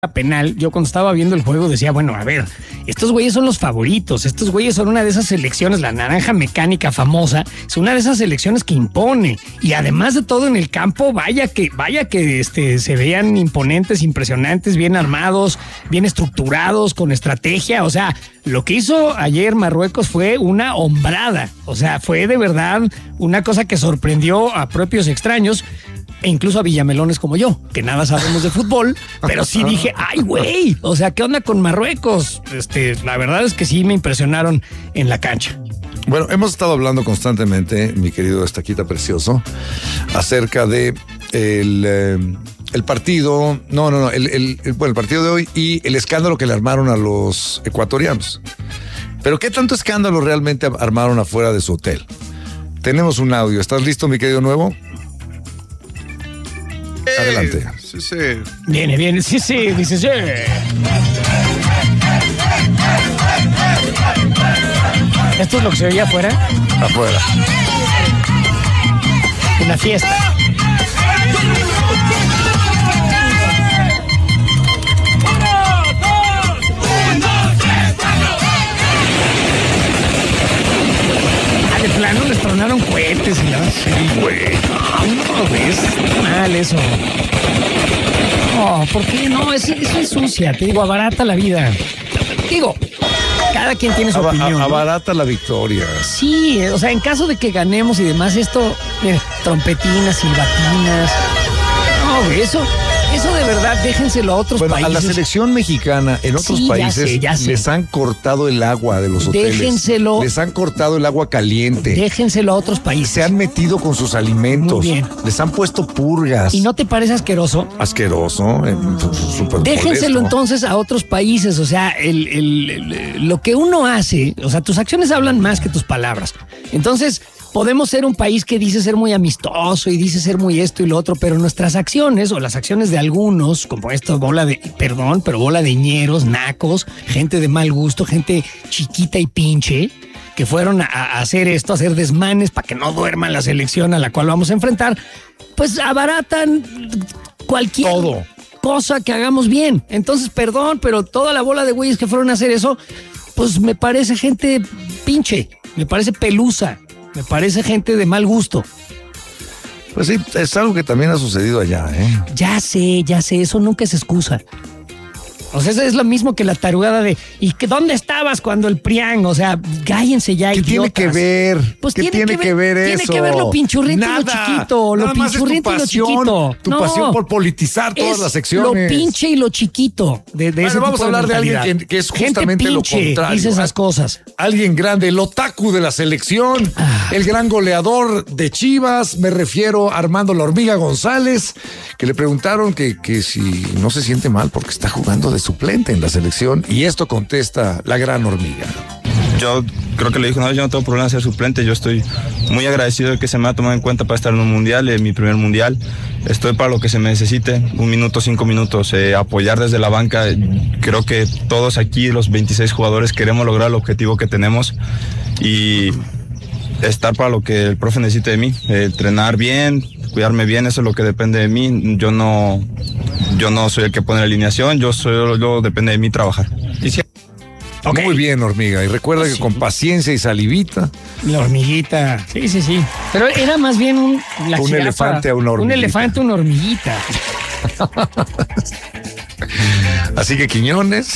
penal, yo cuando estaba viendo el juego decía, bueno, a ver, estos güeyes son los favoritos, estos güeyes son una de esas selecciones, la naranja mecánica famosa, es una de esas selecciones que impone, y además de todo en el campo, vaya que se veían imponentes, impresionantes, bien armados, bien estructurados, con estrategia. O sea, lo que hizo ayer Marruecos fue una hombrada, o sea, fue de verdad una cosa que sorprendió a propios extraños, e incluso a villamelones como yo, que nada sabemos de fútbol, pero sí dije, ay güey, o sea, ¿qué onda con Marruecos? La verdad es que sí me impresionaron en la cancha. Bueno, hemos estado hablando constantemente, mi querido Estaquita Precioso, acerca de el partido, el partido de hoy y el escándalo que le armaron a los ecuatorianos. Pero ¿qué tanto escándalo realmente armaron afuera de su hotel? Tenemos un audio. ¿Estás listo, mi querido Nuevo? Adelante. Sí. Viene, sí, dice sí. ¿Esto es lo que se veía afuera? Afuera. Una fiesta. De plano les tronaron cohetes y nada. Sí, güey. No ves mal eso. No, ¿por qué? No, eso es sucia. Te digo, abarata la vida. Digo, cada quien tiene su opinión. Abarata la victoria. Sí, o sea, en caso de que ganemos y demás, esto, mire, trompetinas, silbatinas. No, güey, eso de verdad, déjenselo a otros países. A la selección mexicana en otros países ya sé. Les han cortado el agua de los hoteles. Déjenselo. Les han cortado el agua caliente. Déjenselo a otros países. Se han metido con sus alimentos. Muy bien. Les han puesto purgas. ¿Y no te parece asqueroso? Asqueroso. Déjenselo entonces a otros países. O sea, lo que uno hace, o sea, tus acciones hablan más que tus palabras. Entonces, podemos ser un país que dice ser muy amistoso y dice ser muy esto y lo otro, pero nuestras acciones o las acciones de algunos, como esto, bola de ñeros, nacos, gente de mal gusto, gente chiquita y pinche, que fueron a hacer esto, a hacer desmanes para que no duerma la selección a la cual vamos a enfrentar, pues abaratan cualquier cosa que hagamos bien. Entonces, perdón, pero toda la bola de güeyes que fueron a hacer eso, pues me parece gente pinche, me parece pelusa. Me parece gente de mal gusto. Pues sí, es algo que también ha sucedido allá, ¿eh? Ya sé, eso nunca es excusa. O sea, eso es lo mismo que la tarugada de ¿y dónde estabas cuando el PRIAN? O sea, cállense ya, idiotas. ¿Qué tiene que ver? Pues ¿Qué tiene que ver eso? Tiene que ver lo pinchurriento y lo chiquito. Lo pinchurriento y lo chiquito. Tu pasión por politizar todas las secciones. Lo pinche y lo chiquito. Vamos a hablar de alguien que es justamente gente pinche, lo contrario. Dice esas cosas. Alguien grande, el otaku de la selección, el gran goleador de Chivas, me refiero a Armando La Hormiga González, que le preguntaron que si no se siente mal porque está jugando de suplente en la selección, y esto contesta la gran Hormiga. Yo creo que le dije una vez, yo no tengo problema de ser suplente, yo estoy muy agradecido de que se me ha tomado en cuenta para estar en un mundial, en mi primer mundial. Estoy para lo que se me necesite, 1 minuto, 5 minutos, apoyar desde la banca. Creo que todos aquí, los 26 jugadores, queremos lograr el objetivo que tenemos y estar para lo que el profe necesite de mí, entrenar bien, cuidarme bien, eso es lo que depende de mí. Yo no soy el que pone la alineación, yo depende de mí trabajar. Okay. Muy bien, Hormiga. Y recuerda que con paciencia y salivita. La hormiguita. Sí. Pero era más bien un elefante a una hormiguita. Un elefante a una hormiguita. Así que Quiñones.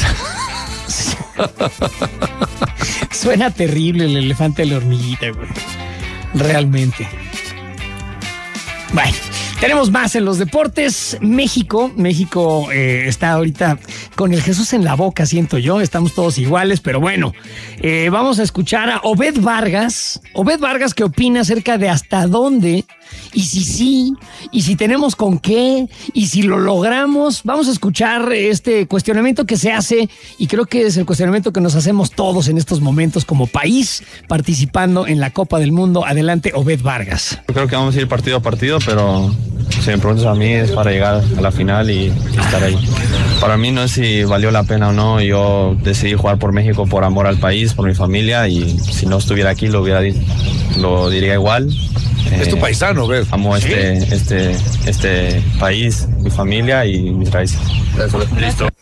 Suena terrible el elefante a la hormiguita, güey. Realmente. Bueno, tenemos más en los deportes. México está ahorita con el Jesús en la boca, siento yo. Estamos todos iguales, pero bueno. Vamos a escuchar a Obed Vargas. Obed Vargas, ¿qué opina acerca de hasta dónde? Y si sí, y si tenemos con qué, y si lo logramos. Vamos a escuchar este cuestionamiento que se hace, y creo que es el cuestionamiento que nos hacemos todos en estos momentos como país, participando en la Copa del Mundo. Adelante, Obed Vargas. Yo creo que vamos a ir partido a partido, pero si me preguntas a mí es para llegar a la final y estar ahí. Para mí no es si valió la pena o no, yo decidí jugar por México por amor al país, por mi familia, y si no estuviera aquí lo diría igual. Es tu paisano, ¿ves? Amo este país, mi familia y mis raíces. Listo.